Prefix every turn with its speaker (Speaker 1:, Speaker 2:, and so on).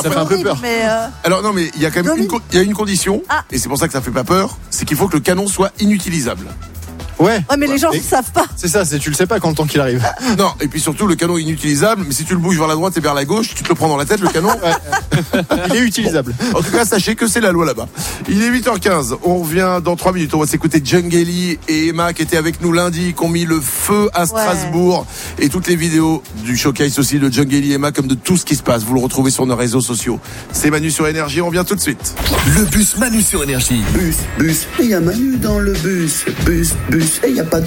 Speaker 1: Ça fait un peu peur.
Speaker 2: Mais
Speaker 3: Alors non, mais il y a quand même il y a une condition, et c'est pour ça que ça fait pas peur, c'est qu'il faut que le canon soit inutilisable.
Speaker 1: Ouais.
Speaker 2: Ouais, mais les gens ne savent pas.
Speaker 1: C'est ça, tu le sais pas quand le temps qu'il arrive.
Speaker 3: Non, et puis surtout le canon est inutilisable, mais si tu le bouges vers la droite et vers la gauche, tu te le prends dans la tête le canon.
Speaker 1: Il est utilisable.
Speaker 3: En tout cas, sachez que c'est la loi là-bas. Il est 8h15, on revient dans 3 minutes. On va s'écouter Djungeli et Emma qui étaient avec nous lundi, qui ont mis le feu à Strasbourg. Et toutes les vidéos du showcase aussi de Djungeli et Emma, comme de tout ce qui se passe. Vous le retrouvez sur nos réseaux sociaux. C'est Manu sur Énergie, on revient tout de suite.
Speaker 4: Le bus Manu sur Énergie.
Speaker 5: Bus, et il y a Manu dans le bus. Bus, et il y a pas de